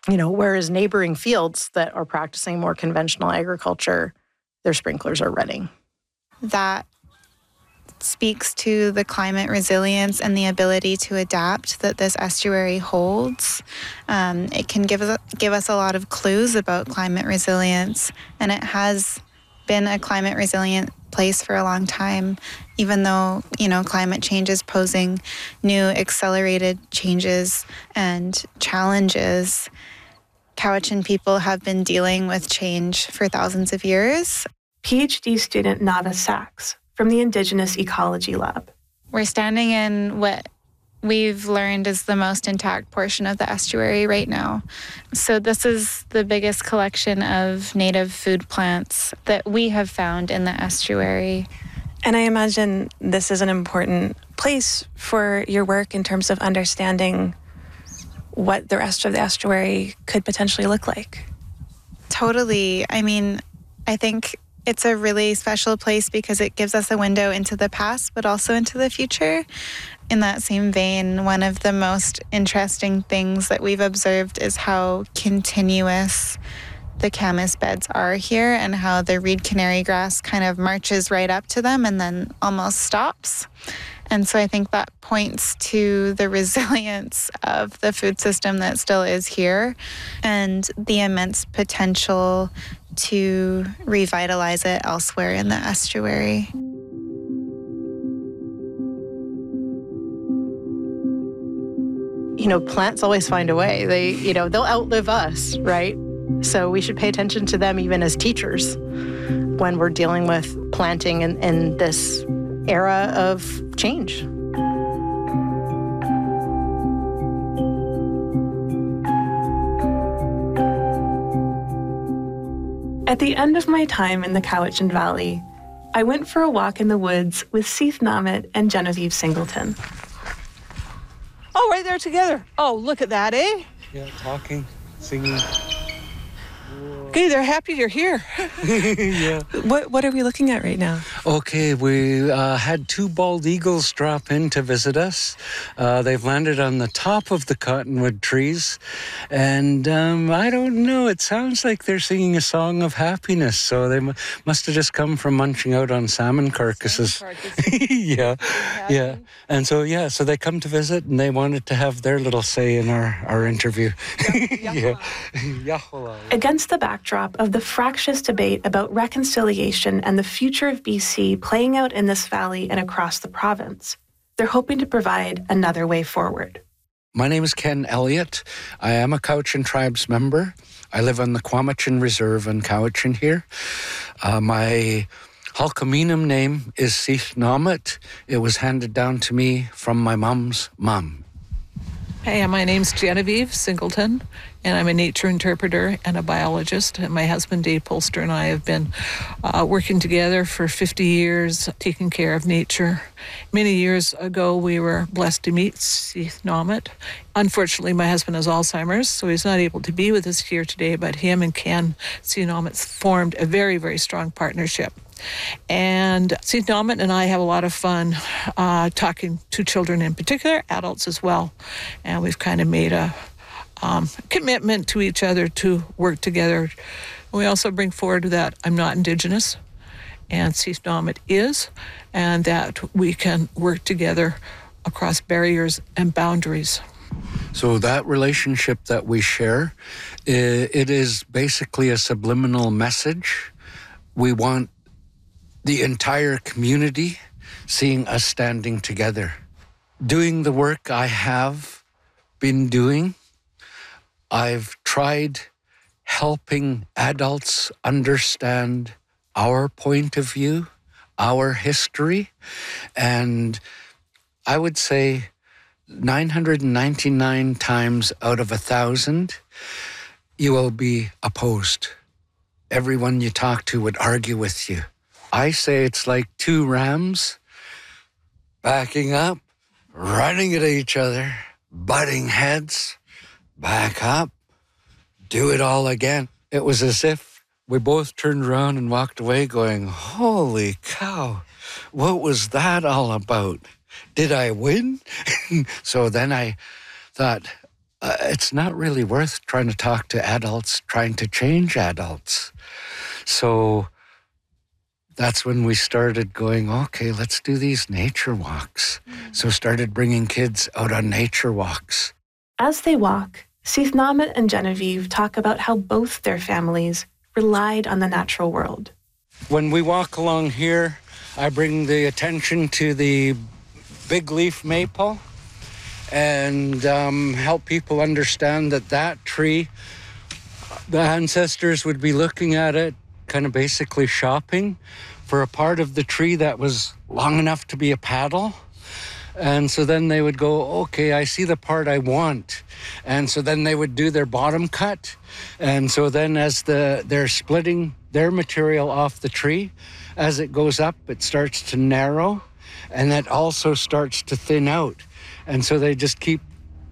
Whereas neighboring fields that are practicing more conventional agriculture, their sprinklers are running. That speaks to the climate resilience and the ability to adapt that this estuary holds. It can give us a lot of clues about climate resilience, and it has been a climate resilient place for a long time, even though, climate change is posing new accelerated changes and challenges. Cowichan people have been dealing with change for thousands of years. PhD student Nada Sachs from the Indigenous Ecology Lab. We're standing in what we've learned is the most intact portion of the estuary right now. So this is the biggest collection of native food plants that we have found in the estuary. And I imagine this is an important place for your work in terms of understanding what the rest of the estuary could potentially look like. Totally. I think it's a really special place because it gives us a window into the past, but also into the future. In that same vein, one of the most interesting things that we've observed is how continuous the camas beds are here and how the reed canary grass kind of marches right up to them and then almost stops. And so I think that points to the resilience of the food system that still is here and the immense potential to revitalize it elsewhere in the estuary. Plants always find a way. They'll outlive us, right? So we should pay attention to them even as teachers when we're dealing with planting in this era of change. At the end of my time in the Cowichan Valley, I went for a walk in the woods with Seith Namit and Genevieve Singleton. Oh, right there together. Oh, look at that, eh? Yeah, talking, singing. Okay, they're happy you're here. Yeah. What are we looking at right now? Okay, we had two bald eagles drop in to visit us. They've landed on the top of the cottonwood trees. And I don't know, it sounds like they're singing a song of happiness. So they must have just come from munching out on salmon carcasses. Yeah. And so they come to visit and they wanted to have their little say in our interview. Yeah. Against the backdrop of the fractious debate about reconciliation and the future of BC playing out in this valley and across the province, they're hoping to provide another way forward. My name is Ken Elliott. I am a Cowichan Tribes member. I live on the Quamachin Reserve in Cowichan here. My Halkaminum name is Seith Namit. It was handed down to me from my mom's mom. Hey, my name's Genevieve Singleton, and I'm a nature interpreter and a biologist. And my husband, Dave Polster, and I have been working together for 50 years, taking care of nature. Many years ago, we were blessed to meet Seith Namit. Unfortunately, my husband has Alzheimer's, so he's not able to be with us here today, but him and Ken Seith Namit formed a very, very strong partnership. And Seith Namit and I have a lot of fun talking to children in particular, adults as well. And we've kind of made a commitment to each other to work together. We also bring forward that I'm not Indigenous, and Seith Namit is, and that we can work together across barriers and boundaries. So that relationship that we share, it is basically a subliminal message. We want the entire community seeing us standing together. Doing the work I have been doing, I've tried helping adults understand our point of view, our history, and I would say 999 times out of 1,000, you will be opposed. Everyone you talk to would argue with you. I say it's like two rams backing up, running at each other, butting heads, back up, do it all again. It was as if we both turned around and walked away going, holy cow, what was that all about? Did I win? So then I thought, it's not really worth trying to talk to adults, trying to change adults. So that's when we started going, okay, let's do these nature walks. So started bringing kids out on nature walks. As they walk, Seethnamit and Genevieve talk about how both their families relied on the natural world. When we walk along here, I bring the attention to the big leaf maple and help people understand that tree, the ancestors would be looking at it, kind of basically shopping for a part of the tree that was long enough to be a paddle. And so then they would go, okay, I see the part I want. And so then they would do their bottom cut. And so then as they're splitting their material off the tree, as it goes up, it starts to narrow, and it also starts to thin out. And so they just keep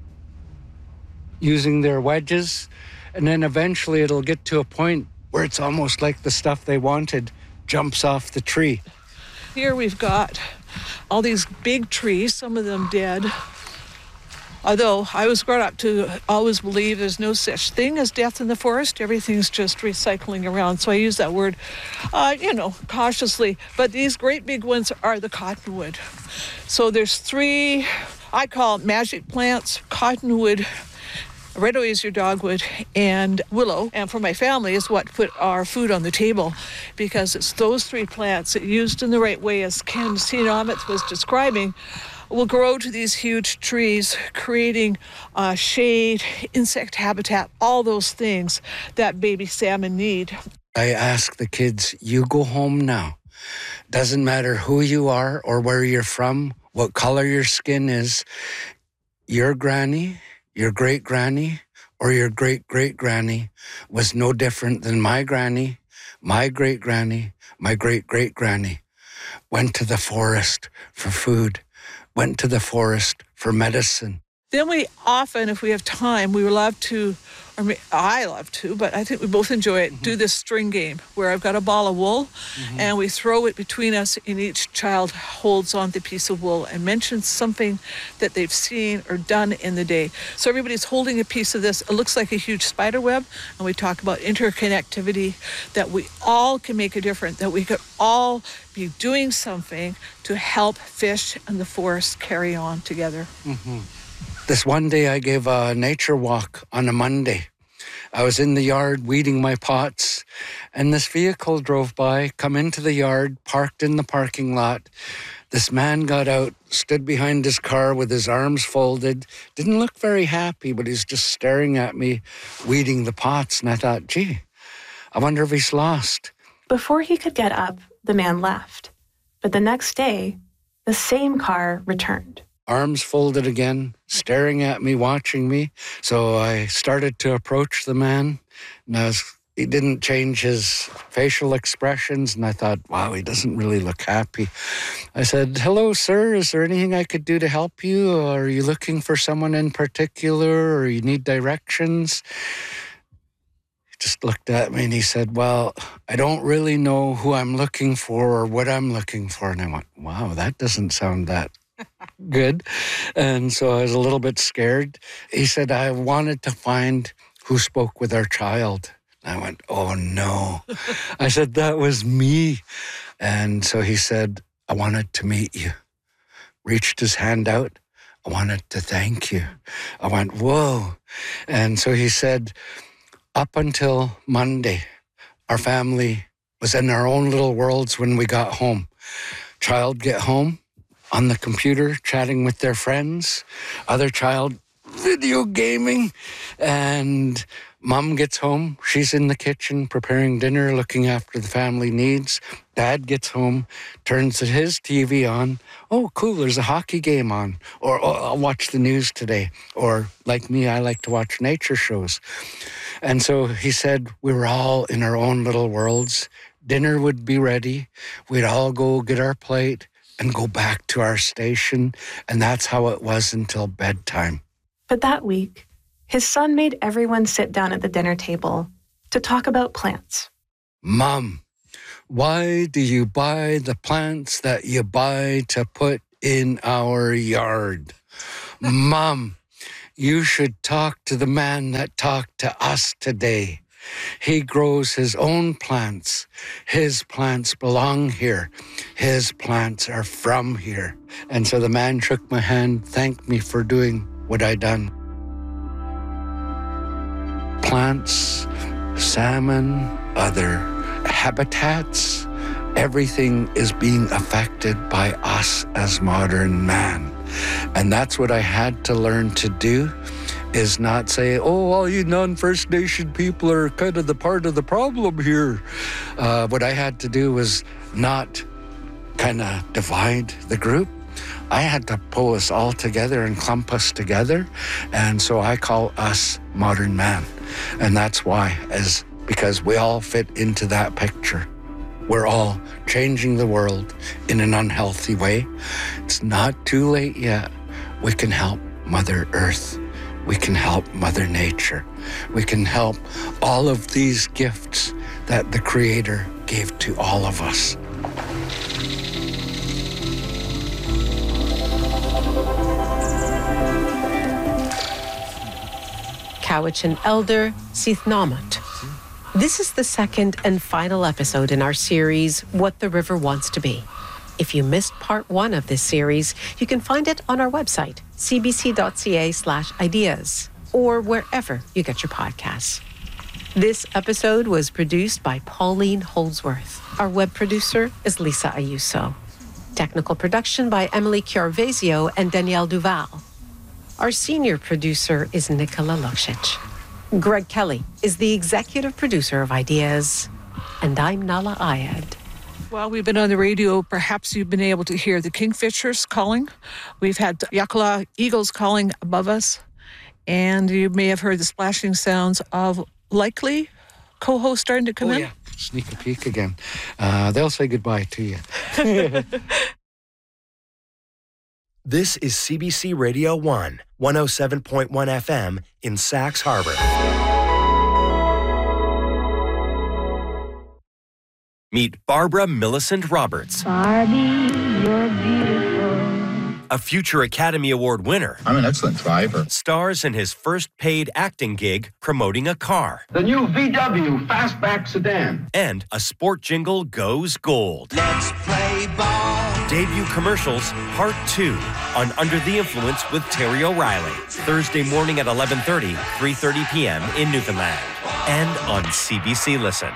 using their wedges, and then eventually it'll get to a point where it's almost like the stuff they wanted jumps off the tree. Here we've got all these big trees, some of them dead. Although I was brought up to always believe there's no such thing as death in the forest. Everything's just recycling around. So I use that word, cautiously. But these great big ones are the cottonwood. So there's 3, I call it magic plants: cottonwood, red osier dogwood, and willow. And for my family is what put our food on the table, because it's those 3 plants that, used in the right way, as Ken Seethnamit was describing, will grow to these huge trees, creating shade, insect habitat, all those things that baby salmon need. I ask the kids, you go home now. Doesn't matter who you are or where you're from, what color your skin is. Your granny, your great-granny, or your great-great-granny was no different than my granny, my great-granny, my great-great-granny. Went to the forest for food, went to the forest for medicine. Then we often, if we have time, we love to, I love to, but I think we both enjoy it, do this string game where I've got a ball of wool and we throw it between us, and each child holds on the piece of wool and mentions something that they've seen or done in the day. So everybody's holding a piece of this. It looks like a huge spider web, and we talk about interconnectivity, that we all can make a difference, that we could all be doing something to help fish and the forest carry on together. This one day I gave a nature walk on a Monday. I was in the yard weeding my pots, and this vehicle drove by, come into the yard, parked in the parking lot. This man got out, stood behind his car with his arms folded, didn't look very happy, but he's just staring at me, weeding the pots. And I thought, gee, I wonder if he's lost. Before he could get up, the man left. But the next day, the same car returned. Arms folded again, staring at me, watching me. So I started to approach the man, and he didn't change his facial expressions, and I thought, wow, he doesn't really look happy. I said, hello, sir, is there anything I could do to help you? Or are you looking for someone in particular, or you need directions? He just looked at me and he said, well, I don't really know who I'm looking for or what I'm looking for. And I went, wow, that doesn't sound that good. And so I was a little bit scared. He said, I wanted to find who spoke with our child. I went, oh no. I said, that was me. And so he said, I wanted to meet you. Reached his hand out. I wanted to thank you. I went, whoa. And so he said, up until Monday, our family was in our own little worlds when we got home. Child get home, on the computer, chatting with their friends. Other child, video gaming. And mom gets home. She's in the kitchen preparing dinner, looking after the family needs. Dad gets home, turns his TV on. Oh, cool, there's a hockey game on. Or oh, I'll watch the news today. Or like me, I like to watch nature shows. And so he said we were all in our own little worlds. Dinner would be ready. We'd all go get our plate and go back to our station. And that's how it was until bedtime. But that week, his son made everyone sit down at the dinner table to talk about plants. Mom, why do you buy the plants that you buy to put in our yard? Mom, You should talk to the man that talked to us today. He grows his own plants. His plants belong here. His plants are from here. And so the man shook my hand, thanked me for doing what I done. Plants, salmon, other habitats, everything is being affected by us as modern man. And that's what I had to learn to do, is not say, oh, all you non-First Nation people are kind of the part of the problem here. What I had to do was not kind of divide the group. I had to pull us all together and clump us together. And so I call us modern man. And that's why, because we all fit into that picture. We're all changing the world in an unhealthy way. It's not too late yet. We can help Mother Earth. We can help Mother Nature. We can help all of these gifts that the Creator gave to all of us. Cowichan Elder Sith Namut. This is the second and final episode in our series, What the River Wants to Be. If you missed part 1 of this series, you can find it on our website, cbc.ca/ideas, or wherever you get your podcasts. This episode was produced by Pauline Holdsworth. Our web producer is Lisa Ayuso. Technical production by Emily Chiarvesio and Danielle Duval. Our senior producer is Nicola Luksic. Greg Kelly is the executive producer of Ideas, and I'm Nala Ayad. While we've been on the radio, perhaps you've been able to hear the kingfishers calling. We've had Yakula eagles calling above us, and you may have heard the splashing sounds of likely co-hosts starting to come in. Yeah, sneak a peek again. They'll say goodbye to you. This is CBC Radio 1, 107.1 FM in Sachs Harbor. Meet Barbara Millicent Roberts. Barbie, you're beautiful. A future Academy Award winner. I'm an excellent driver. Stars in his first paid acting gig promoting a car. The new VW Fastback sedan. And a sport jingle goes gold. Let's play ball. Debut commercials, Part 2, on Under the Influence with Terry O'Reilly. Thursday morning at 11:30, 3:30 p.m. in Newfoundland. And on CBC Listen.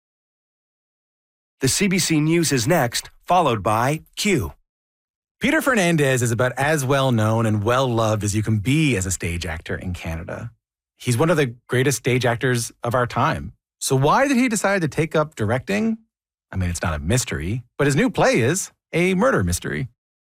The CBC News is next, followed by Q. Peter Fernandez is about as well known and well loved as you can be as a stage actor in Canada. He's one of the greatest stage actors of our time. So why did he decide to take up directing? I mean, it's not a mystery, but his new play is a murder mystery.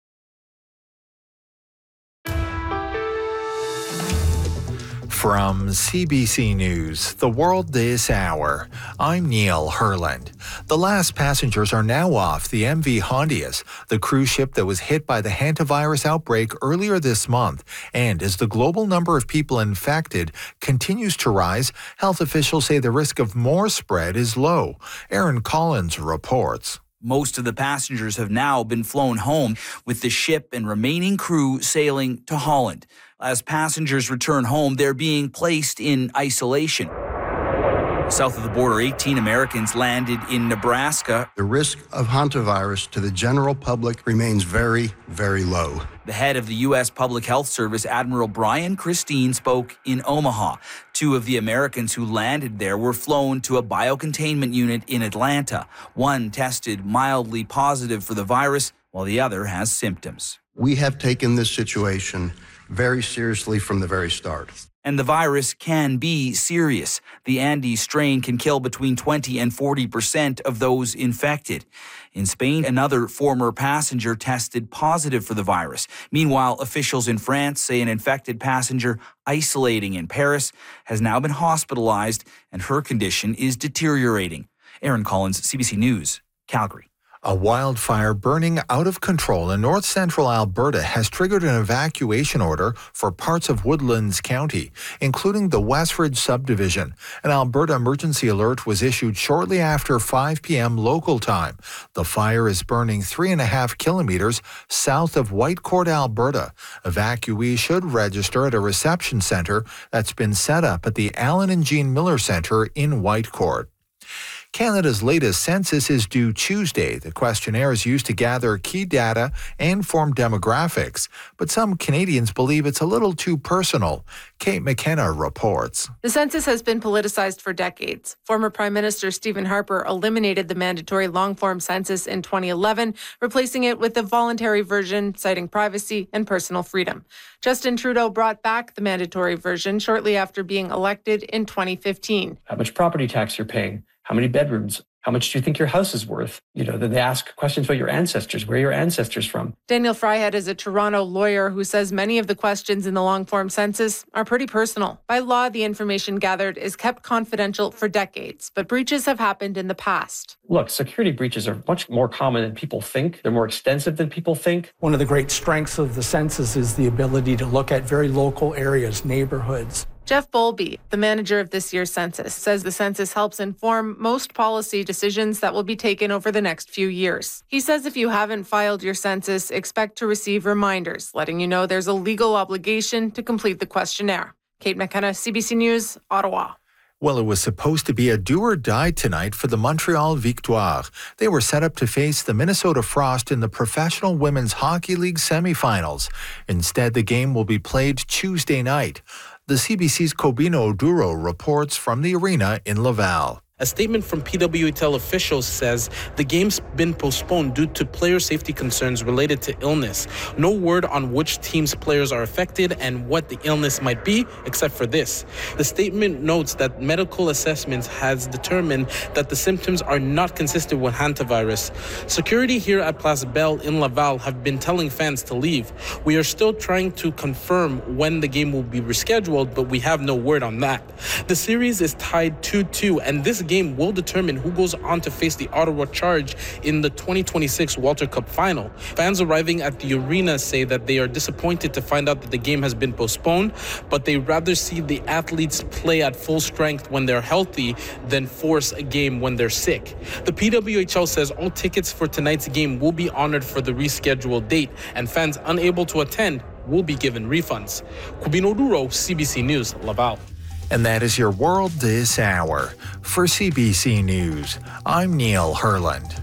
From CBC News, The World This Hour, I'm Neil Herland. The last passengers are now off the MV Hondias, the cruise ship that was hit by the hantavirus outbreak earlier this month. And as the global number of people infected continues to rise, health officials say the risk of more spread is low. Aaron Collins reports. Most of the passengers have now been flown home, with the ship and remaining crew sailing to Holland. As passengers return home, they're being placed in isolation. South of the border, 18 Americans landed in Nebraska. The risk of hantavirus to the general public remains very, very low. The head of the U.S. Public Health Service, Admiral Brian Christine, spoke in Omaha. 2 of the Americans who landed there were flown to a biocontainment unit in Atlanta. One tested mildly positive for the virus, while the other has symptoms. We have taken this situation very seriously from the very start. And the virus can be serious. The Andes strain can kill between 20 and 40% of those infected. In Spain, another former passenger tested positive for the virus. Meanwhile, officials in France say an infected passenger isolating in Paris has now been hospitalized and her condition is deteriorating. Aaron Collins, CBC News, Calgary. A wildfire burning out of control in north-central Alberta has triggered an evacuation order for parts of Woodlands County, including the Westridge subdivision. An Alberta emergency alert was issued shortly after 5 p.m. local time. The fire is burning 3.5 kilometers south of Whitecourt, Alberta. Evacuees should register at a reception center that's been set up at the Alan and Jean Miller Centre in Whitecourt. Canada's latest census is due Tuesday. The questionnaire is used to gather key data and form demographics, but some Canadians believe it's a little too personal. Kate McKenna reports. The census has been politicized for decades. Former Prime Minister Stephen Harper eliminated the mandatory long-form census in 2011, replacing it with a voluntary version, citing privacy and personal freedom. Justin Trudeau brought back the mandatory version shortly after being elected in 2015. How much property tax you're paying? How many bedrooms? How much do you think your house is worth? Then they ask questions about your ancestors. Where are your ancestors from? Daniel Fryhead is a Toronto lawyer who says many of the questions in the long-form census are pretty personal. By law, the information gathered is kept confidential for decades, but breaches have happened in the past. Look, security breaches are much more common than people think. They're more extensive than people think. One of the great strengths of the census is the ability to look at very local areas, neighborhoods. Jeff Bowlby, the manager of this year's census, says the census helps inform most policy decisions that will be taken over the next few years. He says if you haven't filed your census, expect to receive reminders letting you know there's a legal obligation to complete the questionnaire. Kate McKenna, CBC News, Ottawa. Well, it was supposed to be a do-or-die tonight for the Montreal Victoire. They were set up to face the Minnesota Frost in the Professional Women's Hockey League semifinals. Instead, the game will be played Tuesday night. The CBC's Kobino Oduro reports from the arena in Laval. A statement from PWHL officials says the game's been postponed due to player safety concerns related to illness. No word on which team's players are affected and what the illness might be, except for this. The statement notes that medical assessments has determined that the symptoms are not consistent with hantavirus. Security here at Place Belle in Laval have been telling fans to leave. We are still trying to confirm when the game will be rescheduled, but we have no word on that. The series is tied 2-2, and this game will determine who goes on to face the Ottawa Charge in the 2026 Walter Cup final. Fans arriving at the arena say that they are disappointed to find out that the game has been postponed, but they rather see the athletes play at full strength when they're healthy than force a game when they're sick. The PWHL says all tickets for tonight's game will be honored for the rescheduled date, and fans unable to attend will be given refunds. Kobino Oduro, CBC News, Laval. And that is your world this hour. For CBC News, I'm Neil Herland.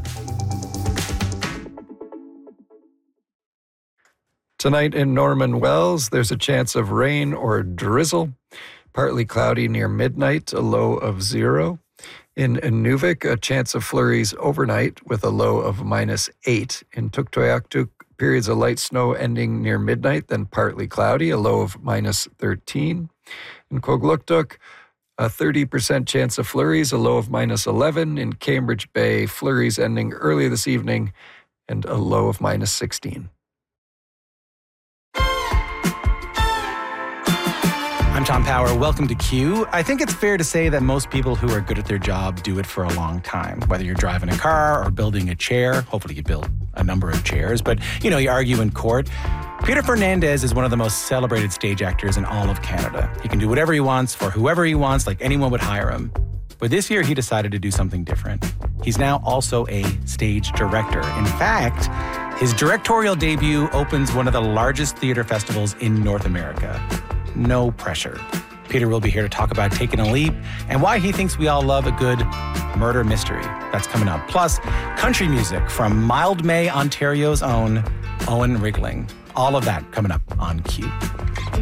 Tonight in Norman Wells, there's a chance of rain or drizzle. Partly cloudy near midnight, a low of 0. In Inuvik, a chance of flurries overnight with a low of -8. In Tuktoyaktuk, periods of light snow ending near midnight, then partly cloudy, a low of -13. In Kogluktuk, a 30% chance of flurries, a low of -11. In Cambridge Bay, flurries ending early this evening and a low of -16. I'm Tom Power. Welcome to Q. I think it's fair to say that most people who are good at their job do it for a long time. Whether you're driving a car or building a chair, hopefully you build a number of chairs, but you argue in court. Peter Fernandez is one of the most celebrated stage actors in all of Canada. He can do whatever he wants for whoever he wants, like anyone would hire him. But this year he decided to do something different. He's now also a stage director. In fact, his directorial debut opens one of the largest theater festivals in North America. No pressure. Peter will be here to talk about taking a leap and why he thinks we all love a good murder mystery. That's coming up. Plus, country music from Mildmay, Ontario's own Owen Rigling. All of that coming up on Q.